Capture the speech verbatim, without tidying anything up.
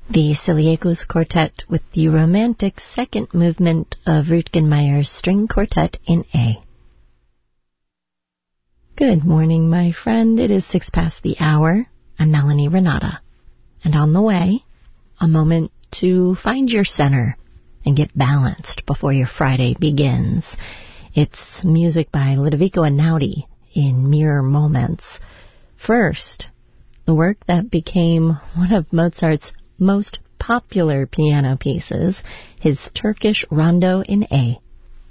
The Siliekos Quartet with the romantic second movement of Rutgen Meyer's String Quartet in A. Good morning, my friend. It is six past the hour. I'm Melanie Renata. And on the way, a moment to find your center and get balanced before your Friday begins. It's music by Ludovico Einaudi in Mirror Moments. First, the work that became one of Mozart's most popular piano pieces, his Turkish Rondo in A,